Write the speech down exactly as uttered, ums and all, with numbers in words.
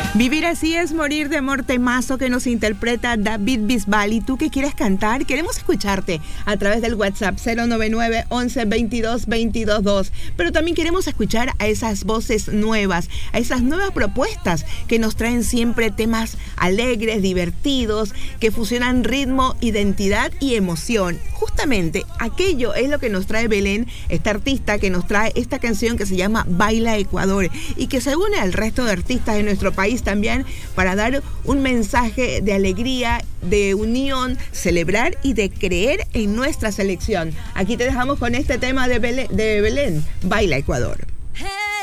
Vivir así es morir de amor, temazo que nos interpreta David Bisbal. ¿Y tú qué quieres cantar? Queremos escucharte a través del WhatsApp cero noventa y nueve, once, veintidós, veintidós, dos. Pero también queremos escuchar a esas voces nuevas, a esas nuevas propuestas que nos traen siempre temas alegres, divertidos, que fusionan ritmo, identidad y emoción. Justamente aquello es lo que nos trae Belén, esta artista que nos trae esta canción que se llama Baila Ecuador y que se une al resto de artistas de nuestro país también para dar un mensaje de alegría, de unión, celebrar y de creer en nuestra selección. Aquí te dejamos con este tema de Belén, de Belén, Baila Ecuador.